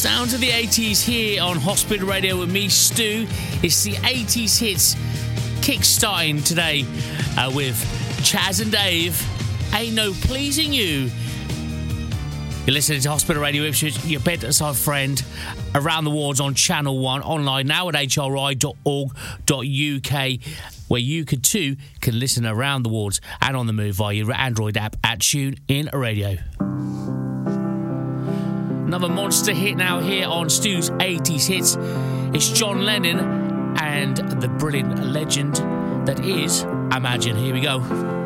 Sounds of the 80s here on Hospital Radio with me, Stu. It's the 80s hits kick-starting today with Chaz and Dave. Ain't No Pleasing You. You're listening to Hospital Radio Ipswich, your bedside friend, around the wards on Channel 1, online now at hri.org.uk, where you too can listen around the wards and on the move via your Android app at TuneIn Radio. Another monster hit now here on Stu's 80s hits. It's John Lennon and the brilliant legend that is Imagine. Here we go.